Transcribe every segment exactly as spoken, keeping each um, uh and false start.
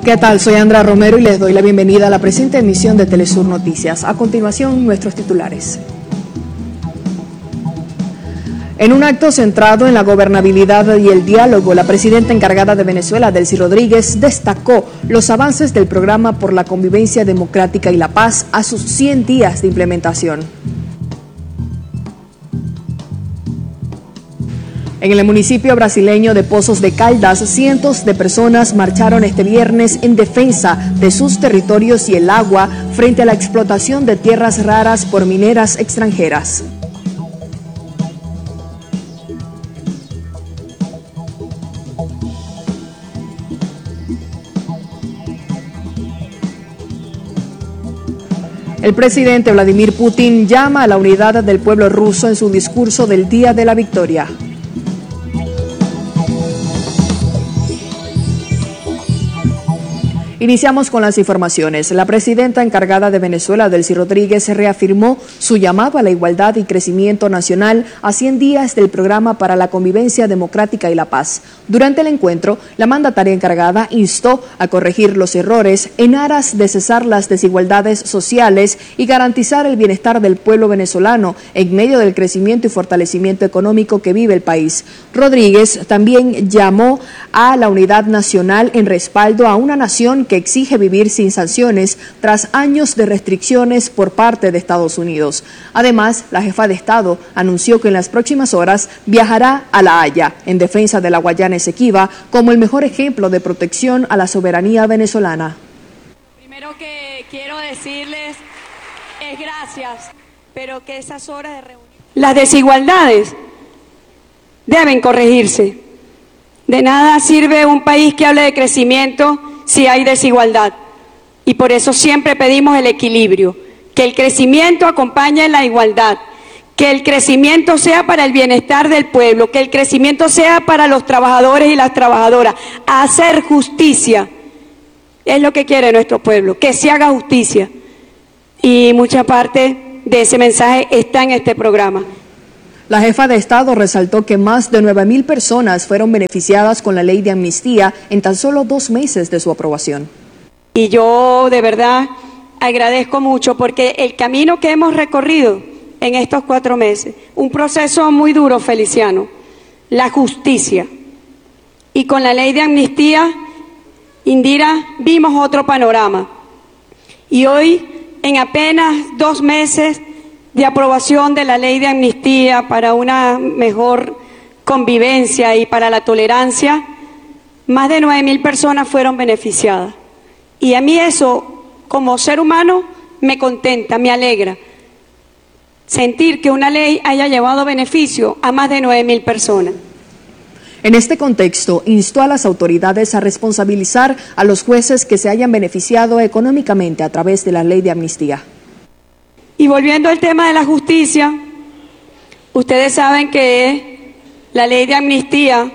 ¿Qué tal? Soy Andra Romero y les doy la bienvenida a la presente emisión de Telesur Noticias. A continuación, nuestros titulares. En un acto centrado en la gobernabilidad y el diálogo, la presidenta encargada de Venezuela, Delcy Rodríguez, destacó los avances del Programa por la Convivencia Democrática y la Paz a sus cien días de implementación. En el municipio brasileño de Pozos de Caldas, cientos de personas marcharon este viernes en defensa de sus territorios y el agua frente a la explotación de tierras raras por mineras extranjeras. El presidente Vladimir Putin llama a la unidad del pueblo ruso en su discurso del Día de la Victoria. Iniciamos con las informaciones. La presidenta encargada de Venezuela, Delcy Rodríguez, reafirmó su llamado a la igualdad y crecimiento nacional a cien días del Programa para la Convivencia Democrática y la Paz. Durante el encuentro, la mandataria encargada instó a corregir los errores en aras de cesar las desigualdades sociales y garantizar el bienestar del pueblo venezolano en medio del crecimiento y fortalecimiento económico que vive el país. Rodríguez también llamó a la unidad nacional en respaldo a una nación que exige vivir sin sanciones tras años de restricciones por parte de Estados Unidos. Además, la jefa de Estado anunció que en las próximas horas viajará a La Haya en defensa de la Guayana Esequiba como el mejor ejemplo de protección a la soberanía venezolana. Primero que quiero decirles es gracias, pero que esas horas de reunión... Las desigualdades deben corregirse. De nada sirve un país que hable de crecimiento si hay desigualdad, y por eso siempre pedimos el equilibrio, que el crecimiento acompañe la igualdad, que el crecimiento sea para el bienestar del pueblo, que el crecimiento sea para los trabajadores y las trabajadoras. Hacer justicia es lo que quiere nuestro pueblo, que se haga justicia, y mucha parte de ese mensaje está en este programa. La jefa de Estado resaltó que más de nueve mil personas fueron beneficiadas con la ley de amnistía en tan solo dos meses de su aprobación. Y yo de verdad agradezco mucho porque el camino que hemos recorrido en estos cuatro meses, un proceso muy duro, Feliciano, la justicia. Y con la ley de amnistía, Indira, vimos otro panorama. Y hoy, en apenas dos meses de aprobación de la ley de amnistía para una mejor convivencia y para la tolerancia, más de nueve mil personas fueron beneficiadas. Y a mí eso, como ser humano, me contenta, me alegra. Sentir que una ley haya llevado beneficio a más de nueve mil personas. En este contexto, instó a las autoridades a responsabilizar a los jueces que se hayan beneficiado económicamente a través de la ley de amnistía. Y volviendo al tema de la justicia, ustedes saben que la ley de amnistía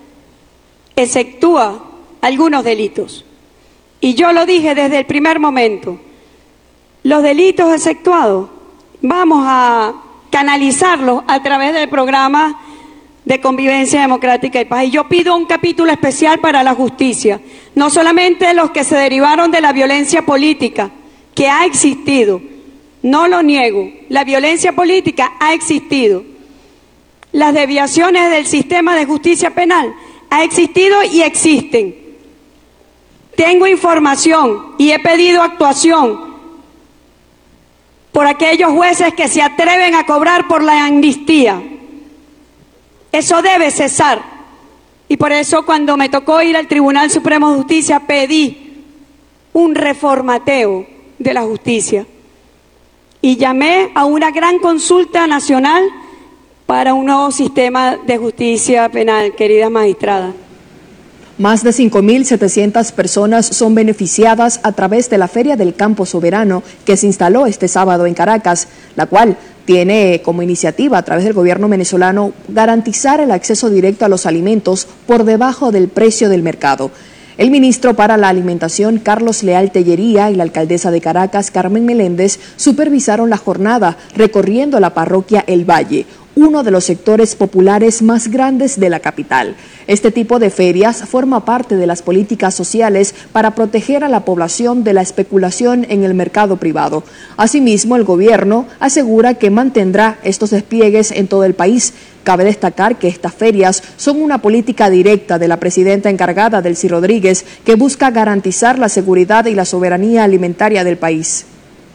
exceptúa algunos delitos. Y yo lo dije desde el primer momento, los delitos exceptuados vamos a canalizarlos a través del programa de convivencia democrática y paz. Y yo pido un capítulo especial para la justicia, no solamente los que se derivaron de la violencia política que ha existido. No lo niego, la violencia política ha existido. Las desviaciones del sistema de justicia penal ha existido y existen. Tengo información y he pedido actuación por aquellos jueces que se atreven a cobrar por la amnistía. Eso debe cesar. Y por eso cuando me tocó ir al Tribunal Supremo de Justicia pedí un reformateo de la justicia. Y llamé a una gran consulta nacional para un nuevo sistema de justicia penal, queridas magistradas. Más de cinco mil setecientas personas son beneficiadas a través de la Feria del Campo Soberano que se instaló este sábado en Caracas, la cual tiene como iniciativa a través del gobierno venezolano garantizar el acceso directo a los alimentos por debajo del precio del mercado. El ministro para la Alimentación, Carlos Leal Tellería, y la alcaldesa de Caracas, Carmen Meléndez, supervisaron la jornada recorriendo la parroquia El Valle, uno de los sectores populares más grandes de la capital. Este tipo de ferias forma parte de las políticas sociales para proteger a la población de la especulación en el mercado privado. Asimismo, el gobierno asegura que mantendrá estos despliegues en todo el país. Cabe destacar que estas ferias son una política directa de la presidenta encargada, Delcy Rodríguez, que busca garantizar la seguridad y la soberanía alimentaria del país.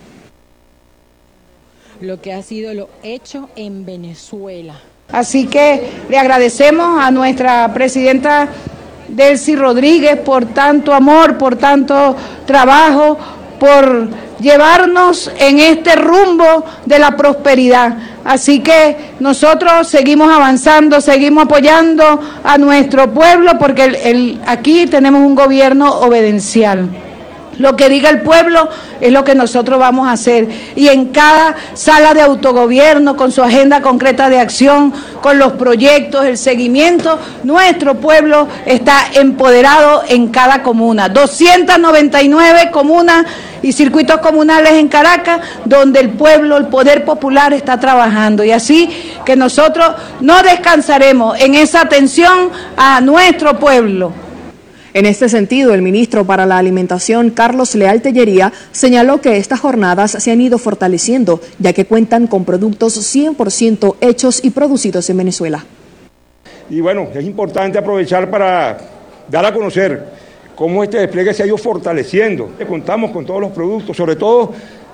Lo que ha sido lo hecho en Venezuela. Así que le agradecemos a nuestra presidenta Delcy Rodríguez por tanto amor, por tanto trabajo, por llevarnos en este rumbo de la prosperidad. Así que nosotros seguimos avanzando, seguimos apoyando a nuestro pueblo porque el, el, aquí tenemos un gobierno obediencial. Lo que diga el pueblo es lo que nosotros vamos a hacer. Y en cada sala de autogobierno, con su agenda concreta de acción, con los proyectos, el seguimiento, nuestro pueblo está empoderado en cada comuna. doscientas noventa y nueve comunas y circuitos comunales en Caracas, donde el pueblo, el poder popular está trabajando. Y así que nosotros no descansaremos en esa atención a nuestro pueblo. En este sentido, el ministro para la Alimentación, Carlos Leal Tellería, señaló que estas jornadas se han ido fortaleciendo, ya que cuentan con productos cien por ciento hechos y producidos en Venezuela. Y bueno, es importante aprovechar para dar a conocer cómo este despliegue se ha ido fortaleciendo. Contamos con todos los productos, sobre todo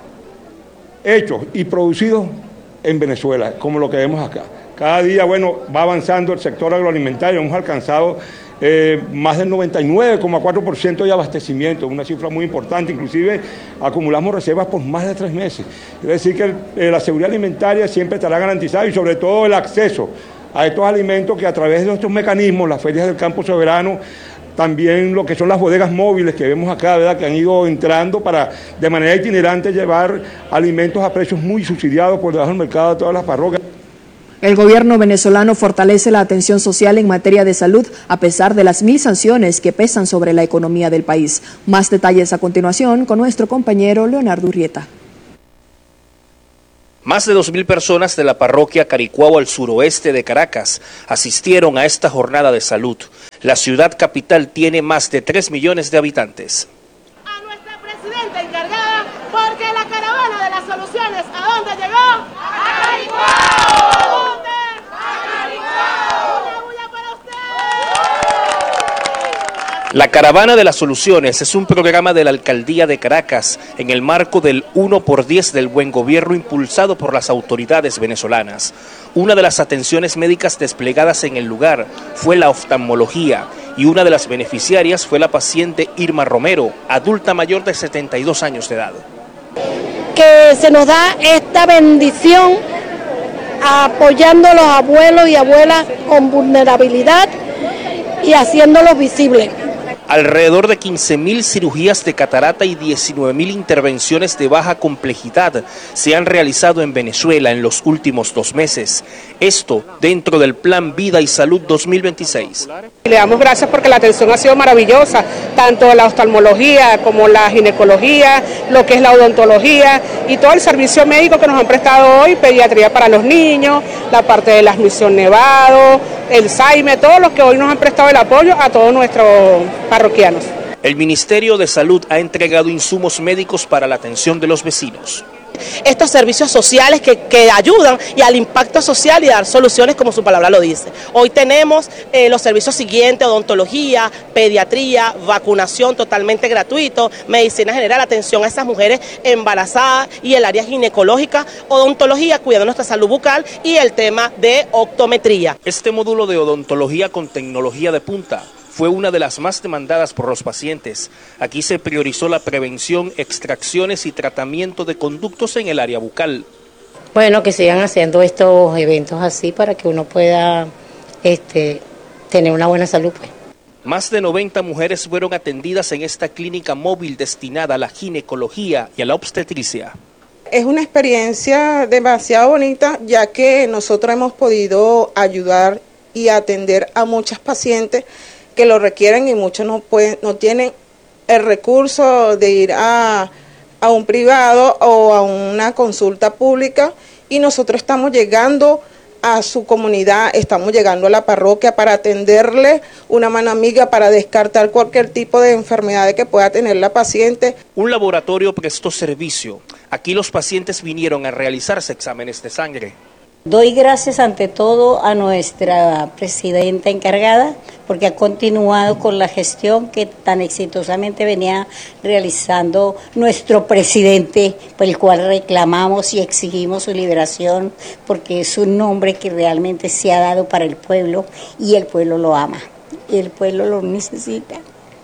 hechos y producidos en Venezuela, como lo que vemos acá. Cada día, bueno, va avanzando el sector agroalimentario, hemos alcanzado Eh, más del noventa y nueve coma cuatro por ciento de abastecimiento, una cifra muy importante, inclusive acumulamos reservas por más de tres meses. Es decir, que eh, la seguridad alimentaria siempre estará garantizada y sobre todo el acceso a estos alimentos que a través de estos mecanismos, las ferias del campo soberano, también lo que son las bodegas móviles que vemos acá, ¿verdad?, que han ido entrando para de manera itinerante llevar alimentos a precios muy subsidiados por debajo del mercado de todas las parroquias. El gobierno venezolano fortalece la atención social en materia de salud a pesar de las mil sanciones que pesan sobre la economía del país. Más detalles a continuación con nuestro compañero Leonardo Urrieta. Más de dos mil personas de la parroquia Caricuao al suroeste de Caracas asistieron a esta jornada de salud. La ciudad capital tiene más de tres millones de habitantes. A nuestra presidenta encargada, porque la caravana de las soluciones, ¿a dónde llegó? ¡A Caricuao! La Caravana de las Soluciones es un programa de la Alcaldía de Caracas en el marco del uno por diez del buen gobierno impulsado por las autoridades venezolanas. Una de las atenciones médicas desplegadas en el lugar fue la oftalmología y una de las beneficiarias fue la paciente Irma Romero, adulta mayor de setenta y dos años de edad. Que se nos da esta bendición apoyando a los abuelos y abuelas con vulnerabilidad y haciéndolos visibles. Alrededor de quince mil cirugías de catarata y diecinueve mil intervenciones de baja complejidad se han realizado en Venezuela en los últimos dos meses. Esto dentro del Plan Vida y Salud dos mil veintiséis. Le damos gracias porque la atención ha sido maravillosa, tanto la oftalmología como la ginecología, lo que es la odontología y todo el servicio médico que nos han prestado hoy, pediatría para los niños, la parte de la admisión nevado, el SAIME, todos los que hoy nos han prestado el apoyo a todos nuestros parroquianos. El Ministerio de Salud ha entregado insumos médicos para la atención de los vecinos. Estos servicios sociales que, que ayudan y al impacto social y dar soluciones como su palabra lo dice. Hoy tenemos eh, los servicios siguientes: odontología, pediatría, vacunación totalmente gratuito, medicina general, atención a esas mujeres embarazadas y el área ginecológica, odontología, cuidando nuestra salud bucal y el tema de optometría. Este módulo de odontología con tecnología de punta fue una de las más demandadas por los pacientes. Aquí se priorizó la prevención, extracciones y tratamiento de conductos en el área bucal. Bueno, que sigan haciendo estos eventos así para que uno pueda este, tener una buena salud, pues. Más de noventa mujeres fueron atendidas en esta clínica móvil destinada a la ginecología y a la obstetricia. Es una experiencia demasiado bonita, ya que nosotros hemos podido ayudar y atender a muchas pacientes que lo requieren y muchos no pueden, no tienen el recurso de ir a, a un privado o a una consulta pública, y nosotros estamos llegando a su comunidad, estamos llegando a la parroquia para atenderle una mano amiga, para descartar cualquier tipo de enfermedad que pueda tener la paciente. Un laboratorio prestó servicio. Aquí los pacientes vinieron a realizarse exámenes de sangre. Doy gracias ante todo a nuestra presidenta encargada porque ha continuado con la gestión que tan exitosamente venía realizando nuestro presidente, por el cual reclamamos y exigimos su liberación porque es un hombre que realmente se ha dado para el pueblo y el pueblo lo ama y el pueblo lo necesita.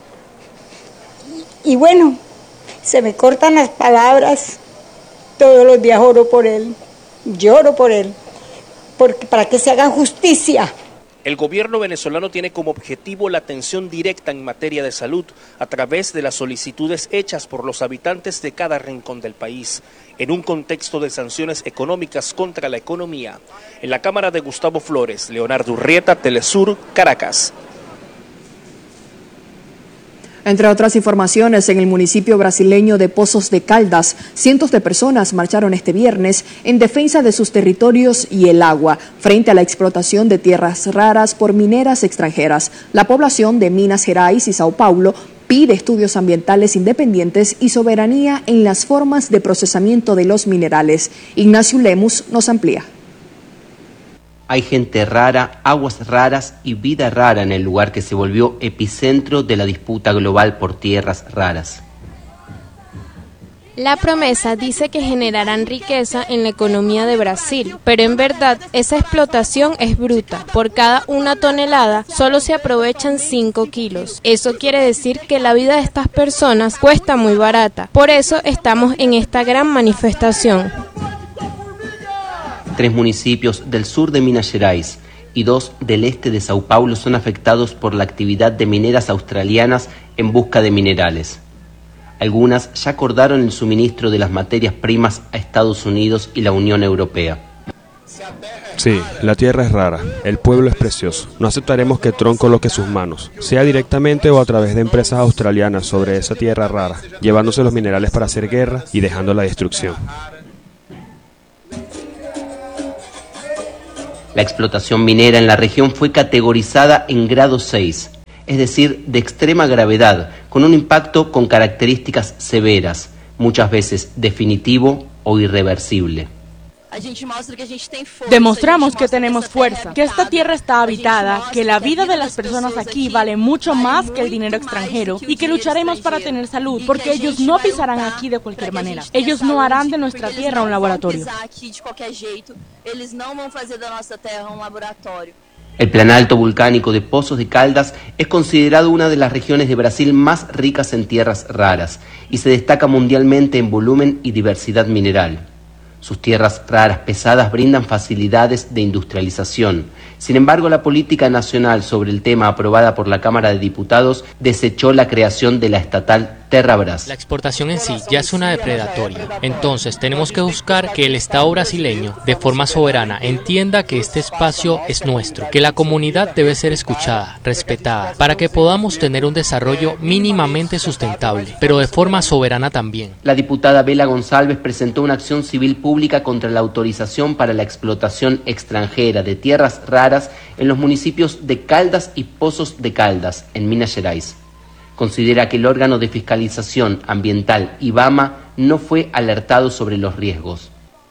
Y bueno, se me cortan las palabras, todos los días oro por él, lloro por él. Porque para que se haga justicia. El gobierno venezolano tiene como objetivo la atención directa en materia de salud a través de las solicitudes hechas por los habitantes de cada rincón del país, en un contexto de sanciones económicas contra la economía. En la cámara de Gustavo Flores, Leonardo Urrieta, Telesur, Caracas. Entre otras informaciones, en el municipio brasileño de Pozos de Caldas, cientos de personas marcharon este viernes en defensa de sus territorios y el agua, frente a la explotación de tierras raras por mineras extranjeras. La población de Minas Gerais y Sao Paulo pide estudios ambientales independientes y soberanía en las formas de procesamiento de los minerales. Ignacio Lemus nos amplía. Hay gente rara, aguas raras y vida rara en el lugar que se volvió epicentro de la disputa global por tierras raras. La promesa dice que generarán riqueza en la economía de Brasil, pero en verdad esa explotación es bruta. Por cada una tonelada solo se aprovechan cinco kilos. Eso quiere decir que la vida de estas personas cuesta muy barata. Por eso estamos en esta gran manifestación. Tres municipios del sur de Minas Gerais y dos del este de Sao Paulo son afectados por la actividad de mineras australianas en busca de minerales. Algunas ya acordaron el suministro de las materias primas a Estados Unidos y la Unión Europea. Sí, la tierra es rara, el pueblo es precioso. No aceptaremos que Trump coloque sus manos, sea directamente o a través de empresas australianas, sobre esa tierra rara, llevándose los minerales para hacer guerra y dejando la destrucción. La explotación minera en la región fue categorizada en grado seis, es decir, de extrema gravedad, con un impacto con características severas, muchas veces definitivo o irreversible. Demostramos que tenemos fuerza, que esta tierra está habitada, que la vida de las personas aquí vale mucho más que el dinero extranjero y que lucharemos para tener salud, porque ellos no pisarán aquí de cualquier manera. Ellos no harán de nuestra tierra un laboratorio. El planalto volcánico de Pozos de Caldas es considerado una de las regiones de Brasil más ricas en tierras raras y se destaca mundialmente en volumen y diversidad mineral. Sus tierras raras pesadas brindan facilidades de industrialización. Sin embargo, la política nacional sobre el tema aprobada por la Cámara de Diputados desechó la creación de la estatal Terrabras. La exportación en sí ya es una depredatoria. Entonces tenemos que buscar que el Estado brasileño, de forma soberana, entienda que este espacio es nuestro, que la comunidad debe ser escuchada, respetada, para que podamos tener un desarrollo mínimamente sustentable, pero de forma soberana también. La diputada Bela González presentó una acción civil pública contra la autorización para la explotación extranjera de tierras raras en los municipios de Caldas y Pozos de Caldas, en Minas Gerais. Considera que el órgano de fiscalización ambiental IBAMA no fue alertado sobre los riesgos.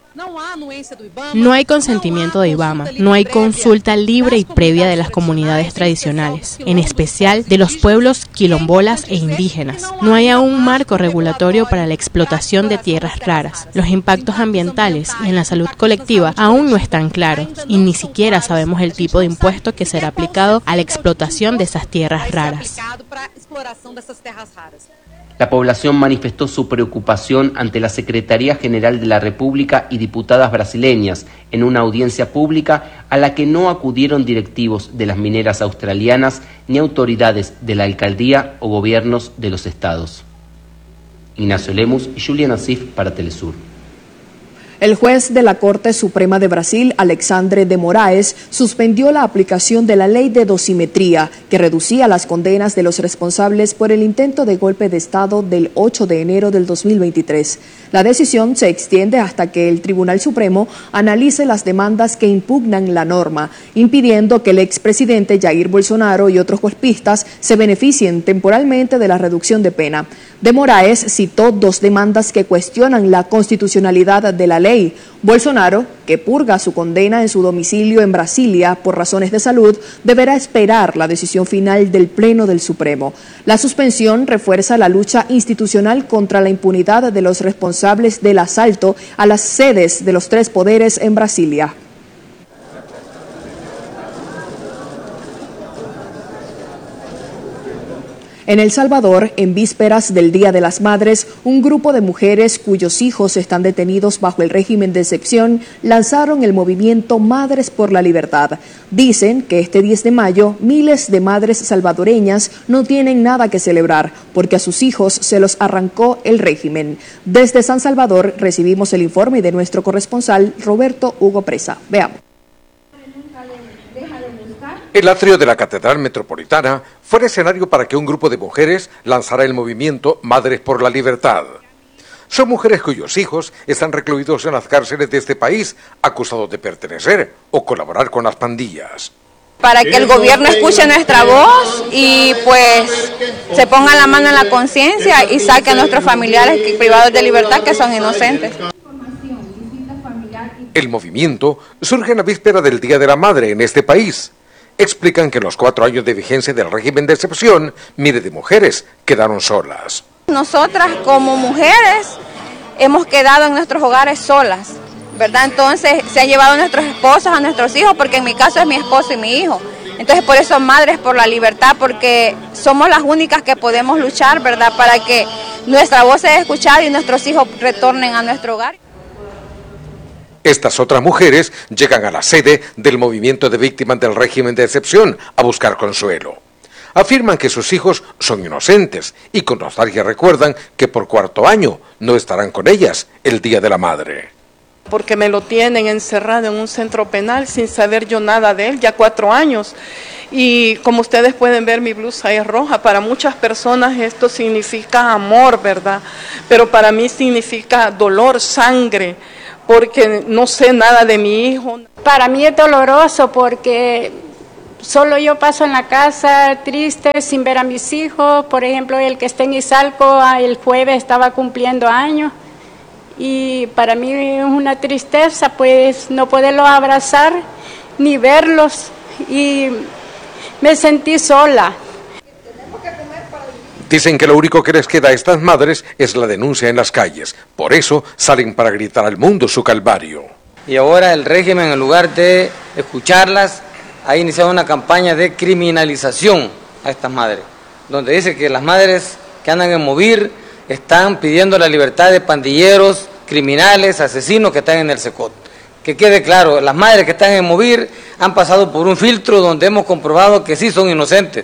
No hay consentimiento de IBAMA, no hay consulta libre y previa de las comunidades tradicionales, en especial de los pueblos quilombolas e indígenas. No hay aún un marco regulatorio para la explotación de tierras raras. Los impactos ambientales y en la salud colectiva aún no están claros y ni siquiera sabemos el tipo de impuesto que será aplicado a la explotación de esas tierras raras. La población manifestó su preocupación ante la Secretaría General de la República y diputadas brasileñas en una audiencia pública a la que no acudieron directivos de las mineras australianas ni autoridades de la alcaldía o gobiernos de los estados. Ignacio Lemus y Juliana Sif para Telesur. El juez de la Corte Suprema de Brasil, Alexandre de Moraes, suspendió la aplicación de la ley de dosimetría, que reducía las condenas de los responsables por el intento de golpe de Estado del ocho de enero del dos mil veintitrés. La decisión se extiende hasta que el Tribunal Supremo analice las demandas que impugnan la norma, impidiendo que el expresidente Jair Bolsonaro y otros golpistas se beneficien temporalmente de la reducción de pena. De Moraes citó dos demandas que cuestionan la constitucionalidad de la ley. Bolsonaro, que purga su condena en su domicilio en Brasilia por razones de salud, deberá esperar la decisión final del Pleno del Supremo. La suspensión refuerza la lucha institucional contra la impunidad de los responsables del asalto a las sedes de los tres poderes en Brasilia. En El Salvador, en vísperas del Día de las Madres, un grupo de mujeres cuyos hijos están detenidos bajo el régimen de excepción lanzaron el movimiento Madres por la Libertad. Dicen que este diez de mayo miles de madres salvadoreñas no tienen nada que celebrar porque a sus hijos se los arrancó el régimen. Desde San Salvador recibimos el informe de nuestro corresponsal Roberto Hugo Presa. Veamos. El atrio de la Catedral Metropolitana fue el escenario para que un grupo de mujeres lanzara el movimiento Madres por la Libertad. Son mujeres cuyos hijos están recluidos en las cárceles de este país, acusados de pertenecer o colaborar con las pandillas. Para que el gobierno escuche nuestra voz y pues se ponga la mano en la conciencia y saque a nuestros familiares privados de libertad que son inocentes. El movimiento surge en la víspera del Día de la Madre en este país. Explican que en los cuatro años de vigencia del régimen de excepción, miles de mujeres quedaron solas. Nosotras como mujeres hemos quedado en nuestros hogares solas, ¿verdad? Entonces se han llevado a nuestros esposos, a nuestros hijos, porque en mi caso es mi esposo y mi hijo. Entonces por eso Madres por la Libertad, porque somos las únicas que podemos luchar, ¿verdad? Para que nuestra voz sea escuchada y nuestros hijos retornen a nuestro hogar. Estas otras mujeres llegan a la sede del movimiento de víctimas del régimen de excepción a buscar consuelo. Afirman que sus hijos son inocentes y con nostalgia recuerdan que por cuarto año no estarán con ellas el Día de la Madre. Porque me lo tienen encerrado en un centro penal sin saber yo nada de él, ya cuatro años. Y como ustedes pueden ver, mi blusa es roja. Para muchas personas esto significa amor, ¿verdad? Pero para mí significa dolor, sangre, porque no sé nada de mi hijo. Para mí es doloroso porque solo yo paso en la casa triste sin ver a mis hijos. Por ejemplo, el que está en Izalco el jueves estaba cumpliendo años y para mí es una tristeza pues no poderlos abrazar ni verlos y me sentí sola. Dicen que lo único que les queda a estas madres es la denuncia en las calles. Por eso salen para gritar al mundo su calvario. Y ahora el régimen, en lugar de escucharlas, ha iniciado una campaña de criminalización a estas madres, donde dice que las madres que andan en Movir están pidiendo la libertad de pandilleros, criminales, asesinos que están en el Secot. Que quede claro, las madres que están en Movir han pasado por un filtro donde hemos comprobado que sí son inocentes.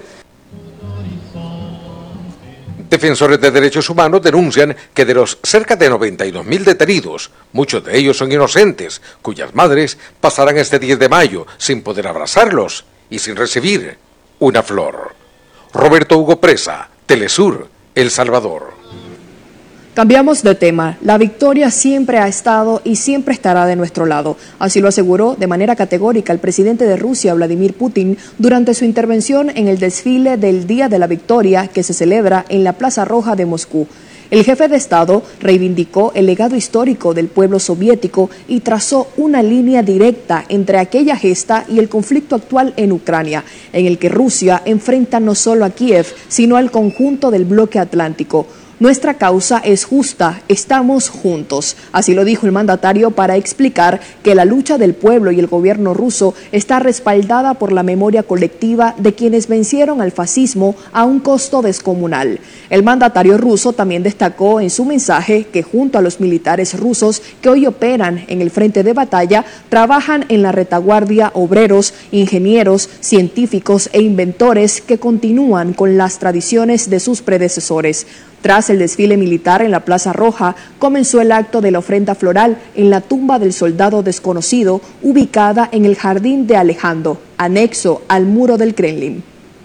Defensores de derechos humanos denuncian que de los cerca de noventa y dos mil detenidos, muchos de ellos son inocentes, cuyas madres pasarán este diez de mayo sin poder abrazarlos y sin recibir una flor. Roberto Hugo Presa, Telesur, El Salvador. Cambiamos de tema. La victoria siempre ha estado y siempre estará de nuestro lado. Así lo aseguró de manera categórica el presidente de Rusia, Vladimir Putin, durante su intervención en el desfile del Día de la Victoria que se celebra en la Plaza Roja de Moscú. El jefe de Estado reivindicó el legado histórico del pueblo soviético y trazó una línea directa entre aquella gesta y el conflicto actual en Ucrania, en el que Rusia enfrenta no solo a Kiev, sino al conjunto del bloque atlántico. Nuestra causa es justa, estamos juntos. Así lo dijo el mandatario para explicar que la lucha del pueblo y el gobierno ruso está respaldada por la memoria colectiva de quienes vencieron al fascismo a un costo descomunal. El mandatario ruso también destacó en su mensaje que junto a los militares rusos que hoy operan en el frente de batalla, trabajan en la retaguardia obreros, ingenieros, científicos e inventores que continúan con las tradiciones de sus predecesores. Tras el desfile militar en la Plaza Roja, comenzó el acto de la ofrenda floral en la tumba del soldado desconocido, ubicada en el Jardín de Alejandro, anexo al muro del Kremlin.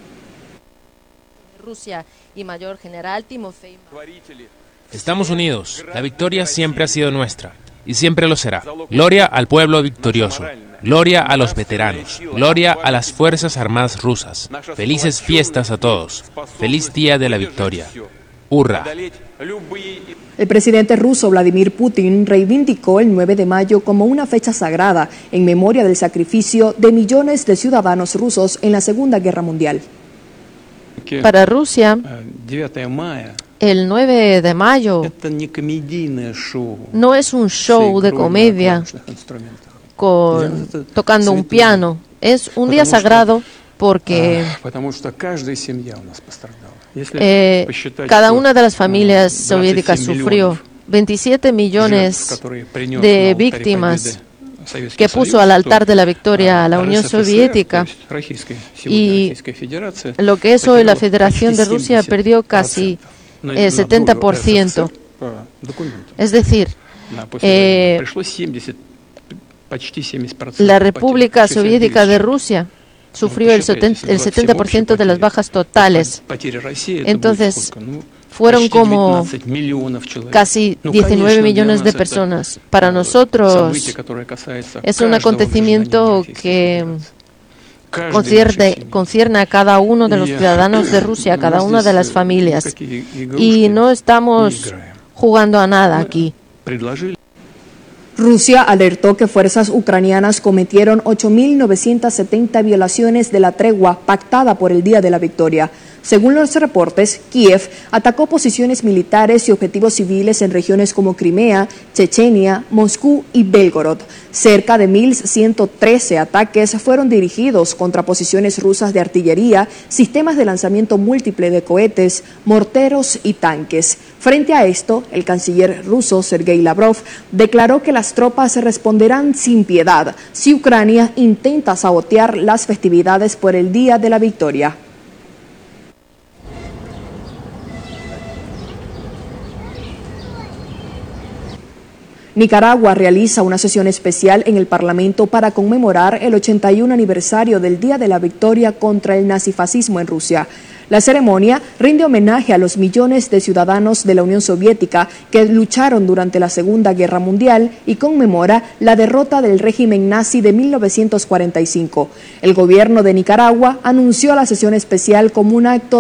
Rusia y Mayor General Timofey. Estamos unidos. La victoria siempre ha sido nuestra y siempre lo será. Gloria al pueblo victorioso. Gloria a los veteranos. Gloria a las Fuerzas Armadas rusas. Felices fiestas a todos. Feliz día de la victoria. ¡Hurra! El presidente ruso Vladimir Putin reivindicó el nueve de mayo como una fecha sagrada en memoria del sacrificio de millones de ciudadanos rusos en la Segunda Guerra Mundial. Para Rusia, el nueve de mayo no es un show de comedia con, tocando un piano, es un día sagrado porque eh, cada una de las familias soviéticas sufrió. veintisiete millones de víctimas que puso al altar de la victoria a la Unión Soviética, y lo que es hoy la Federación de Rusia perdió casi el setenta por ciento. Es decir, eh, la República Soviética de Rusia sufrió el setenta por ciento de las bajas totales. Entonces, fueron como casi diecinueve millones de personas. Para nosotros es un acontecimiento que concierne, concierne a cada uno de los ciudadanos de Rusia, a cada una de las familias. Y no estamos jugando a nada aquí. Rusia alertó que fuerzas ucranianas cometieron ocho mil novecientas setenta violaciones de la tregua pactada por el Día de la Victoria. Según los reportes, Kiev atacó posiciones militares y objetivos civiles en regiones como Crimea, Chechenia, Moscú y Belgorod. Cerca de mil ciento trece ataques fueron dirigidos contra posiciones rusas de artillería, sistemas de lanzamiento múltiple de cohetes, morteros y tanques. Frente a esto, el canciller ruso Sergei Lavrov declaró que las tropas responderán sin piedad si Ucrania intenta sabotear las festividades por el Día de la Victoria. Nicaragua realiza una sesión especial en el Parlamento para conmemorar el ochenta y uno aniversario del Día de la Victoria contra el nazifascismo en Rusia. La ceremonia rinde homenaje a los millones de ciudadanos de la Unión Soviética que lucharon durante la Segunda Guerra Mundial y conmemora la derrota del régimen nazi de mil novecientos cuarenta y cinco. El gobierno de Nicaragua anunció la sesión especial como un acto